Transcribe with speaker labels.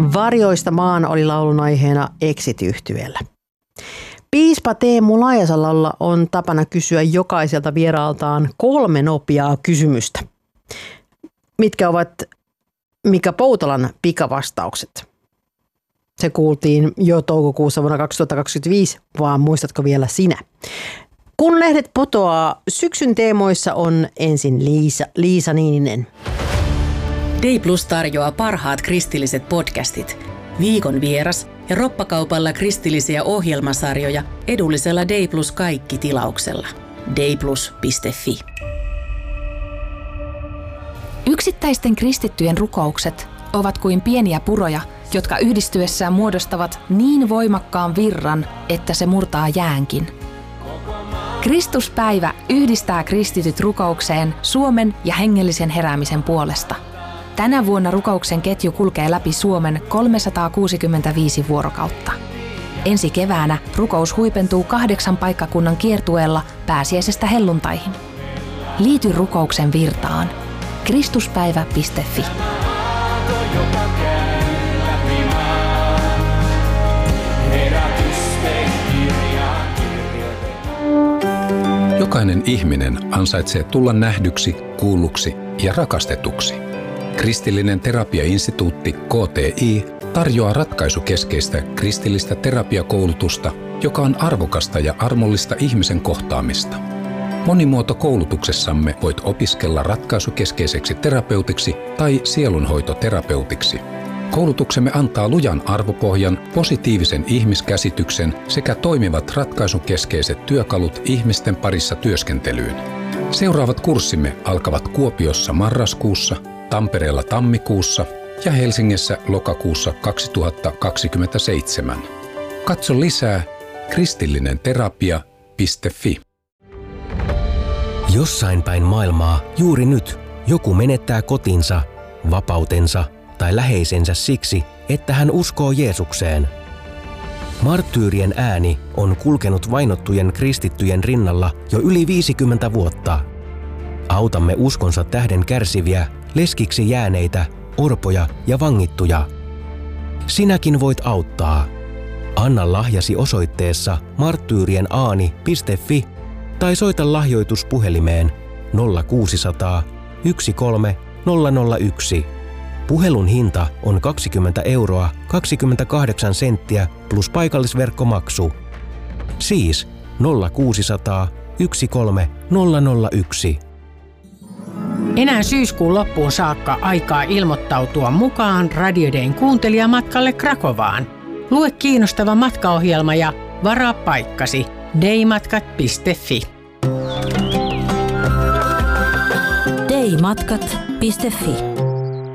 Speaker 1: Varjoista maan oli laulun aiheena Exit-yhtyeellä. Piispa Teemu Laajasalolla on tapana kysyä jokaiselta vieraaltaan 3 nopeaa kysymystä. Mitkä ovat Mika Poutalan pikavastaukset? Se kuultiin jo toukokuussa vuonna 2025, vaan muistatko vielä sinä? Kun lehdet putoaa, syksyn teemoissa on ensin Liisa Niininen.
Speaker 2: Day Plus tarjoaa parhaat kristilliset podcastit, viikon vieras ja roppakaupalla kristillisiä ohjelmasarjoja edullisella Day Plus kaikki -tilauksella. dayplus.fi.
Speaker 3: Yksittäisten kristittyjen rukoukset ovat kuin pieniä puroja, jotka yhdistyessään muodostavat niin voimakkaan virran, että se murtaa jäänkin. Kristuspäivä yhdistää kristityt rukoukseen Suomen ja hengellisen heräämisen puolesta. Tänä vuonna rukouksen ketju kulkee läpi Suomen 365 vuorokautta. Ensi keväänä rukous huipentuu 8 paikkakunnan kiertueella pääsiäisestä helluntaihin. Liity rukouksen virtaan. Kristuspäivä.fi.
Speaker 4: Jokainen ihminen ansaitsee tulla nähdyksi, kuulluksi ja rakastetuksi. Kristillinen terapiainstituutti KTI tarjoaa ratkaisukeskeistä kristillistä terapiakoulutusta, joka on arvokasta ja armollista ihmisen kohtaamista. Monimuotokoulutuksessamme voit opiskella ratkaisukeskeiseksi terapeutiksi tai sielunhoitoterapeutiksi. Koulutuksemme antaa lujan arvopohjan, positiivisen ihmiskäsityksen sekä toimivat ratkaisukeskeiset työkalut ihmisten parissa työskentelyyn. Seuraavat kurssimme alkavat Kuopiossa marraskuussa, Tampereella tammikuussa ja Helsingissä lokakuussa 2027. Katso lisää kristillinenterapia.fi.
Speaker 5: Jossain päin maailmaa juuri nyt joku menettää kotinsa, vapautensa tai läheisensä siksi, että hän uskoo Jeesukseen. Marttyyrien ääni on kulkenut vainottujen kristittyjen rinnalla jo yli 50 vuotta. Autamme uskonsa tähden kärsiviä, leskiksi jääneitä, orpoja ja vangittuja. Sinäkin voit auttaa. Anna lahjasi osoitteessa marttyyrienAani.fi tai soita lahjoituspuhelimeen 0600 13 001. Puhelun hinta on 20 € 28 senttiä plus paikallisverkkomaksu. Siis 0600 13 001.
Speaker 6: Enää syyskuun loppuun saakka aikaa ilmoittautua mukaan Radio Dayn kuuntelijamatkalle Krakovaan. Lue kiinnostava matkaohjelma ja varaa paikkasi daymatkat.fi.
Speaker 7: daymatkat.fi